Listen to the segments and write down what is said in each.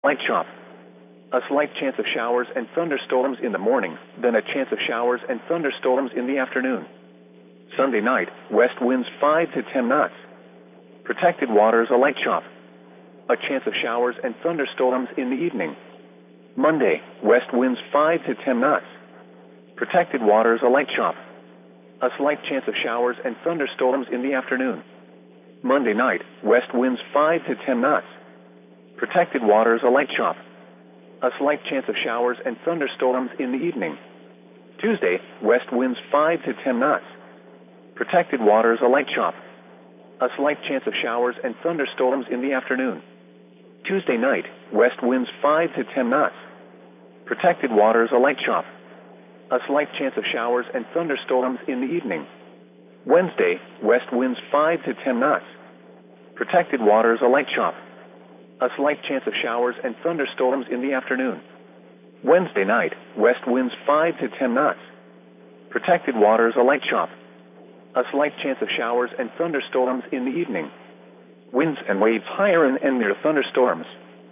Light chop. A slight chance of showers and thunderstorms in the morning, then a chance of showers and thunderstorms in the afternoon. Sunday night, west winds 5 to 10 knots. Protected waters a light chop. A chance of showers and thunderstorms in the evening. Monday, west winds 5 to 10 knots. Protected waters a light chop. A slight chance of showers and thunderstorms in the afternoon. Monday night, west winds 5 to 10 knots. Protected waters a light chop. A slight chance of showers and thunderstorms in the evening. Tuesday, west winds 5 to 10 knots. Protected waters a light chop. A slight chance of showers and thunderstorms in the afternoon. Tuesday night, west winds 5 to 10 knots. Protected waters a light chop. A slight chance of showers and thunderstorms in the evening. Wednesday, west winds 5 to 10 knots. Protected waters a light chop. A slight chance of showers and thunderstorms in the afternoon. Wednesday night, west winds 5 to 10 knots. Protected waters a light chop. A slight chance of showers and thunderstorms in the evening. Winds and waves higher and near thunderstorms.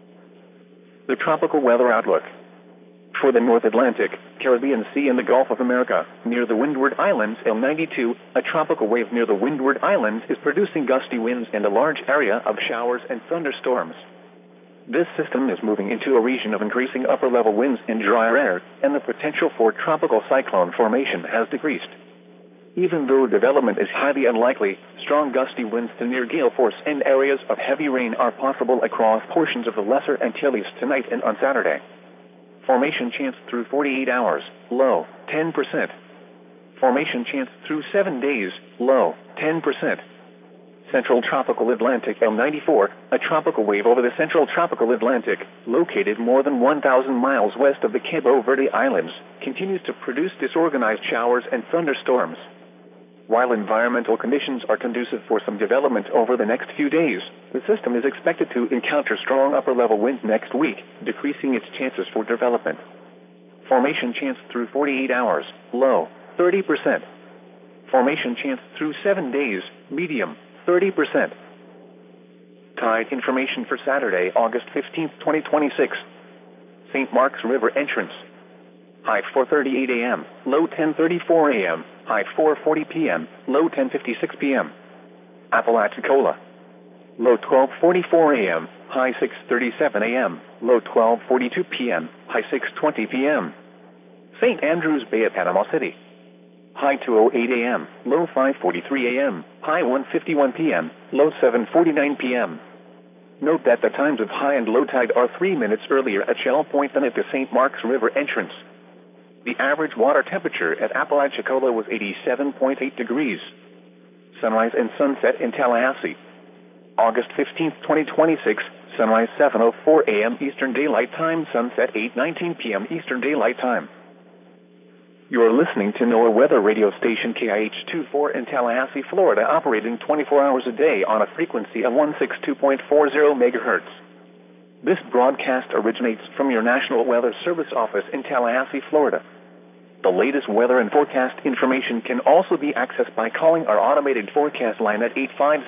The tropical weather outlook. For the North Atlantic, Caribbean Sea and the Gulf of America, near the Windward Islands, L92, a tropical wave near the Windward Islands is producing gusty winds and a large area of showers and thunderstorms. This system is moving into a region of increasing upper-level winds and drier air, and the potential for tropical cyclone formation has decreased. Even though development is highly unlikely, strong gusty winds to near gale force and areas of heavy rain are possible across portions of the Lesser Antilles tonight and on Saturday. Formation chance through 48 hours, low, 10%. Formation chance through 7 days, low, 10%. Central Tropical Atlantic L94, a tropical wave over the Central Tropical Atlantic, located more than 1,000 miles west of the Cabo Verde Islands, continues to produce disorganized showers and thunderstorms. While environmental conditions are conducive for some development over the next few days, the system is expected to encounter strong upper-level winds next week, decreasing its chances for development. Formation chance through 48 hours, low, 30%. Formation chance through 7 days, medium, 30%. Tide information for Saturday, August 15, 2026. St. Mark's River entrance. High 4:38 a.m., low 10:34 a.m., high 4:40 p.m., low 10:56 p.m. Apalachicola. Low 12:44 a.m., high 6:37 a.m., low 12:42 p.m., high 6:20 p.m. St. Andrews Bay at Panama City. High 2:08 a.m., low 5:43 a.m., high 1:51 p.m., low 7:49 p.m. Note that the times of high and low tide are 3 minutes earlier at Shell Point than at the St. Mark's River entrance. The average water temperature at Apalachicola was 87.8 degrees. Sunrise and sunset in Tallahassee. August 15, 2026, sunrise 7:04 a.m. Eastern Daylight Time, sunset 8:19 p.m. Eastern Daylight Time. You are listening to NOAA weather radio station KIH-24 in Tallahassee, Florida, operating 24 hours a day on a frequency of 162.40 MHz. This broadcast originates from your National Weather Service office in Tallahassee, Florida. The latest weather and forecast information can also be accessed by calling our automated forecast line at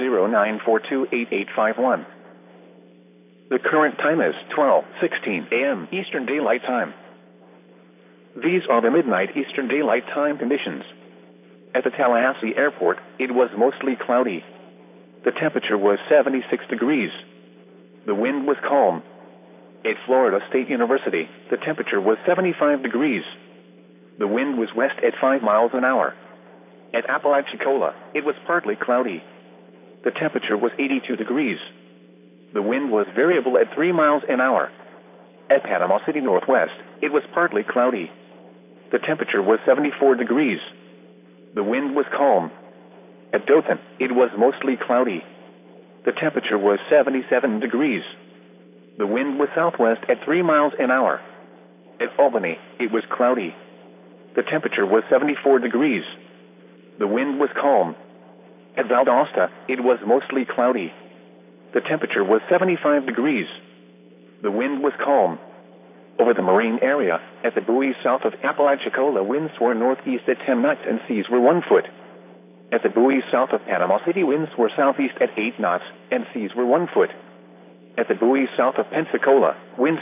850-942-8851. The current time is 12:16 a.m. Eastern Daylight Time. These are the midnight Eastern Daylight Time conditions. At the Tallahassee Airport, it was mostly cloudy. The temperature was 76 degrees. The wind was calm. At Florida State University, the temperature was 75 degrees. The wind was west at 5 miles an hour. At Apalachicola, it was partly cloudy. The temperature was 82 degrees. The wind was variable at 3 miles an hour. At Panama City Northwest, it was partly cloudy. The temperature was 74 degrees. The wind was calm. At Dothan, it was mostly cloudy. The temperature was 77 degrees. The wind was southwest at 3 miles an hour. At Albany, it was cloudy. The temperature was 74 degrees. The wind was calm. At Valdosta, it was mostly cloudy. The temperature was 75 degrees. The wind was calm. Over the marine area, at the buoys south of Apalachicola, winds were northeast at 10 knots and seas were 1 foot. At the buoys south of Panama City, winds were southeast at 8 knots and seas were 1 foot. at the buoy south of Pensacola. Wind